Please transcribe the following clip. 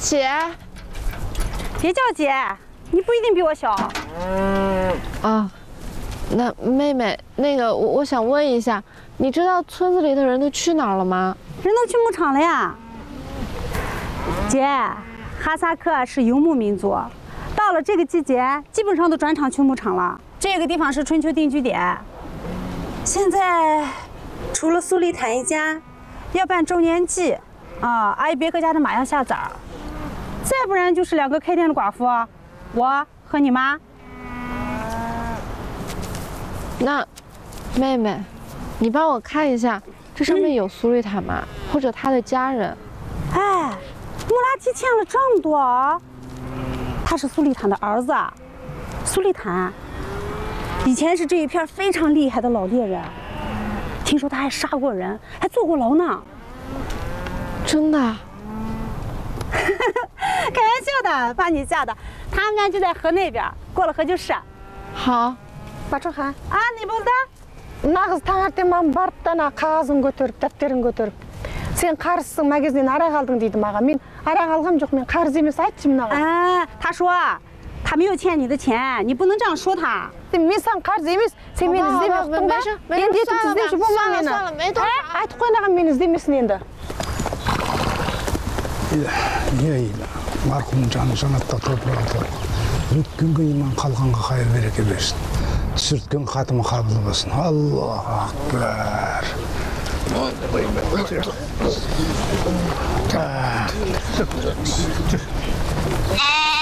姐， 别叫姐，你不一定比我小。 啊，那妹妹，那个我想问一下，你知道村子里的人都去哪儿了吗？ 人都去牧场了呀。姐，哈萨克是游牧民族，到了这个季节，基本上都转场去牧场了。这个地方是春秋定居点。现在，除了苏丽坦一家要办周年祭，阿伊别克家的马要下崽儿，再不然就是2个开店的寡妇，我和你妈。 那，妹妹，你帮我看一下，这上面有苏丽坦吗？或者他的家人？ 哎，穆拉提欠了这么多啊！他是苏丽坦的儿子，苏丽坦以前是这一片非常厉害的老猎人，听说他还杀过人，还坐过牢呢。 真的？ 开玩笑的，把你吓的。他们家就在河那边，过了河就是。 好。 Бачаха. не болды? Нағыз таңертең барып та ана қағазын көтеріп, дәптерін көтеріп. Сен қарызсың, магазиннен арақ алдың дейді маған. Мен арақ алғам жоқ, мен қарыз емес, айтшы мынаған. 他说他没有欠你的钱，你不能这样说他。 Мен саған қарыз емес, сен мені іздемей ұқтың ба? Енді етіп іздеуші болма мені. Айтып қойнаған мені іздемесін енді. Не марқұмның жаны жанатта топырағы. Өткен күннен қалғанға қайыр береке берсін. Түсірткен хатымы қабыл болсын. Аллах акбар. Ah!